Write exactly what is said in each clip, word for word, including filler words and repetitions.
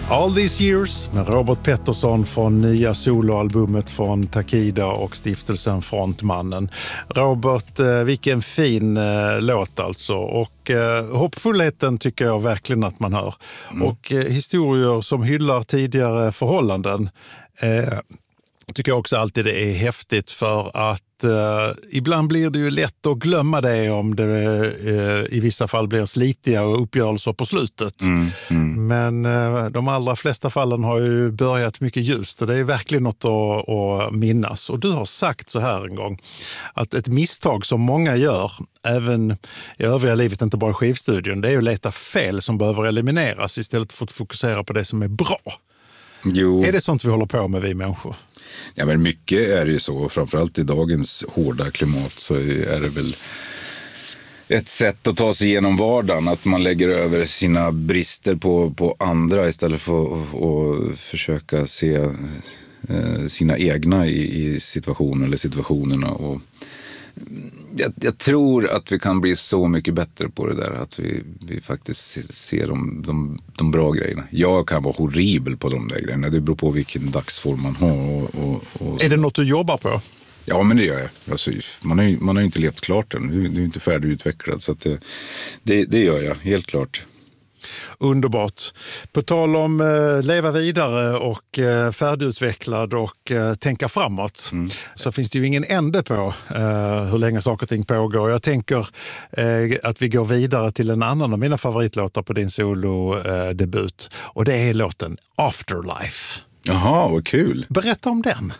All These Years med Robert Pettersson från nya soloalbumet från Takida och stiftelsen Frontmannen. Robert, vilken fin eh, låt alltså, och eh, hoppfullheten tycker jag verkligen att man hör. Mm. Och eh, historier som hyllar tidigare förhållanden eh, tycker jag också alltid det är häftigt, för att Uh, ibland blir det ju lätt att glömma det om det uh, i vissa fall blir slitiga och uppgörelser på slutet. Mm, mm. Men uh, de allra flesta fallen har ju börjat mycket ljust, och det är verkligen något att, att minnas. Och du har sagt så här en gång, att ett misstag som många gör, även i övriga livet, inte bara i skivstudion, det är att leta fel som behöver elimineras istället för att fokusera på det som är bra. Jo. Är det sånt vi håller på med, vi människor? Ja, men mycket är det ju så. Framförallt i dagens hårda klimat så är det väl ett sätt att ta sig igenom vardagen. Att man lägger över sina brister på, på andra istället för att, att försöka se eh, sina egna i, i situationen eller situationerna. Och jag, jag tror att vi kan bli så mycket bättre på det där, att vi, vi faktiskt ser de, de, de bra grejerna. Jag kan vara horribel på de där grejerna. Det beror på vilken dagsform man har. Och, och, och är det något du jobbar på? Ja, men det gör jag. Alltså, man har ju man har ju inte levt klart än. Det är ju inte färdigutvecklad. Så att det, det, det gör jag, helt klart. Underbart. På tal om eh, leva vidare och eh, färdigutvecklad och eh, tänka framåt, mm. så finns det ju ingen ände på eh, hur länge saker och ting pågår. Jag tänker eh, att vi går vidare till en annan av mina favoritlåtar på din solo-debut. Eh, och det är låten Afterlife. Jaha, vad kul. Berätta om den.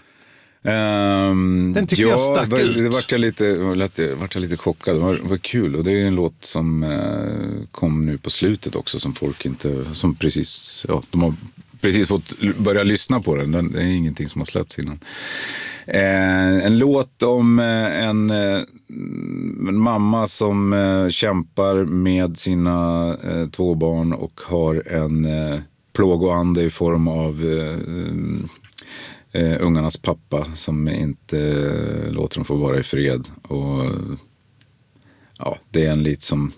Um, den tycker ja, jag stack var, ut. Det vart jag lite, vart jag lite chockad. Det var, var kul, och det är en låt som uh, kom nu på slutet också, som folk inte, som precis, ja, de har precis fått börja lyssna på den. Den, det är ingenting som har släppts innan. Uh, en låt om uh, en, uh, en mamma som uh, kämpar med sina uh, två barn och har en uh, plågoande i form av uh, Uh, ungarnas pappa som inte uh, låter dem få vara i fred. Och ja, det är en lite som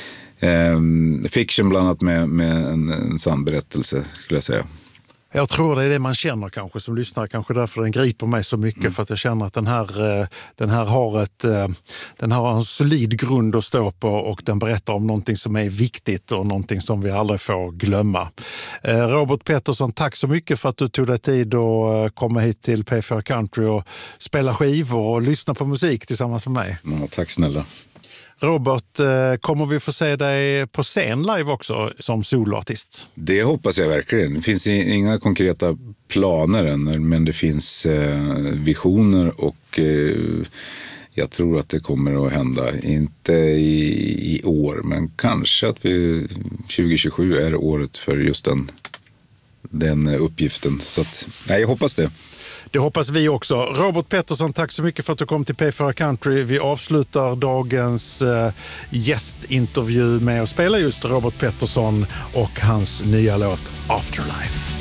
um, fiction blandat med, med en, en sann berättelse, skulle jag säga. Jag tror det är det man känner kanske som lyssnar, kanske därför den griper mig så mycket, mm. för att jag känner att den här, den här har ett, den har en solid grund att stå på, och den berättar om någonting som är viktigt och någonting som vi aldrig får glömma. Robert Pettersson, tack så mycket för att du tog dig tid att komma hit till P fyra Country och spela skivor och lyssna på musik tillsammans med mig. Ja, tack snälla. Robert, kommer vi få se dig på scen live också som soloartist? Det hoppas jag verkligen. Det finns inga konkreta planer än, men det finns visioner, och jag tror att det kommer att hända. Inte i, i år, men kanske att vi tjugo tjugosju är året för just den, den uppgiften. Så att, nej, jag hoppas det. Det hoppas vi också. Robert Pettersson, tack så mycket för att du kom till P fyra Country. Vi avslutar dagens eh, gästintervju med att spela just Robert Pettersson och hans nya låt Afterlife.